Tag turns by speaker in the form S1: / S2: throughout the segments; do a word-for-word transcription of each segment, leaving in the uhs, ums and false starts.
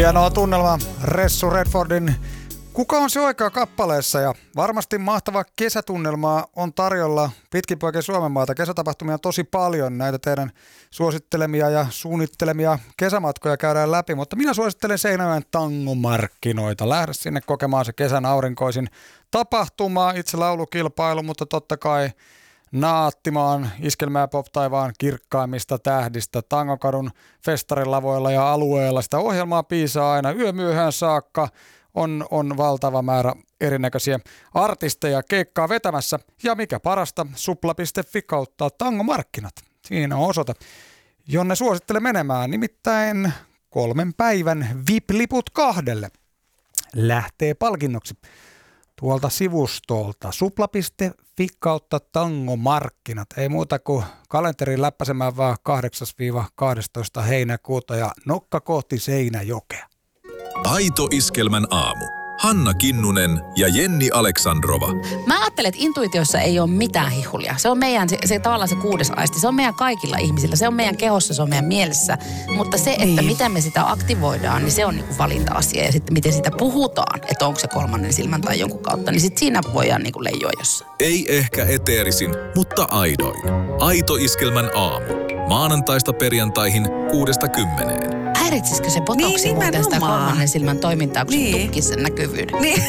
S1: Hienoa tunnelma Ressu Redfordin Kuka on se oikea kappaleessa, ja varmasti mahtava kesätunnelmaa on tarjolla pitkin poikien Suomenmaata. Kesätapahtumia on tosi paljon, näitä teidän suosittelemia ja suunnittelemia kesämatkoja käydään läpi, mutta minä suosittelen Seinäjoen tangomarkkinoita. Lähde sinne kokemaan se kesän aurinkoisin tapahtuma, itse laulukilpailu, mutta totta kai naattimaan iskelmää pop-taivaan kirkkaimmista tähdistä Tangokadun festarilavoilla ja alueella. Sitä ohjelmaa piisaa aina yömyöhään saakka. On, on valtava määrä erinäköisiä artisteja keikkaa vetämässä. Ja mikä parasta, supla piste fi kautta tangomarkkinat. Siinä on osoite, jonne suosittelen menemään. Nimittäin kolmen päivän V I P-liput kahdelle lähtee palkinnoksi tuolta sivustolta. supla piste fi kautta tangomarkkinat. Ei muuta kuin kalenteriin läppäsemään vaan kahdeksas kahdestoista heinäkuuta ja nokka kohti Seinäjokea.
S2: Aito Iskelmän aamu. Hanna Kinnunen ja Jenni Aleksandrova.
S3: Mä ajattelen, että intuitiossa ei ole mitään hihulia. Se on meidän, se, se tavallaan se kuudes aisti. Se on meidän kaikilla ihmisillä. Se on meidän kehossa, se on meidän mielessä. Mutta se, että niin. miten me sitä aktivoidaan, niin se on niinku valinta-asia. Ja sitten miten sitä puhutaan, että onko se kolmannen silmän tai jonkun kautta, niin sitten siinä voidaan niinku leijoa jossain.
S2: Ei ehkä eteerisin, mutta aidoin. Aito Iskelmän aamu. Maanantaista perjantaihin kuudesta kymmeneen.
S3: Häiritsisikö se botoksi niin, muuten sitä kolmannen silmän toimintaa, kun niin. se tukkisi sen näkyvyyden? Niin.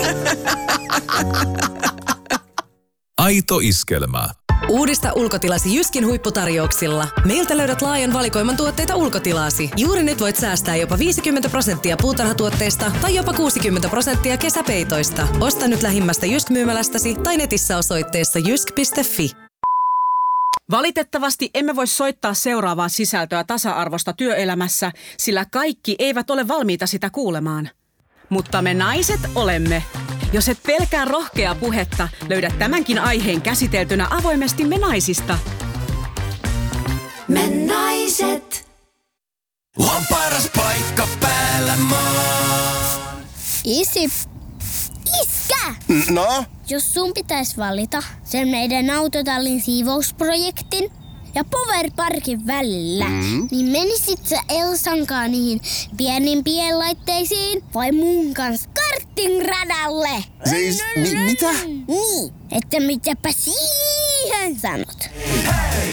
S2: Aito Iskelmä.
S4: Uudista ulkotilasi Jyskin huipputarjouksilla. Meiltä löydät laajan valikoiman tuotteita ulkotilasi. Juuri nyt voit säästää jopa viisikymmentä prosenttia puutarhatuotteista tai jopa kuusikymmentä prosenttia kesäpeitoista. Osta nyt lähimmästä Jysk-myymälästäsi tai netissä osoitteessa jysk piste fi.
S5: Valitettavasti emme voi soittaa seuraavaa sisältöä tasa-arvosta työelämässä, sillä kaikki eivät ole valmiita sitä kuulemaan. Mutta me naiset olemme. Jos et pelkää rohkeaa puhetta, löydät tämänkin aiheen käsiteltynä avoimesti Me Naisista.
S6: Me Naiset.
S7: On paras paikka päällä maa.
S8: Isi. Iskä!
S7: No?
S8: Jos sun pitäisi valita sen meidän autotallin siivousprojektin ja Powerparkin välillä, mm. niin menisit sä Elsankaan niihin pienimpien laitteisiin vai mun kanssa kartingradalle?
S7: Siis, mi- mitä?
S8: Niin, että mitäpä siihen sanot?
S7: Hei!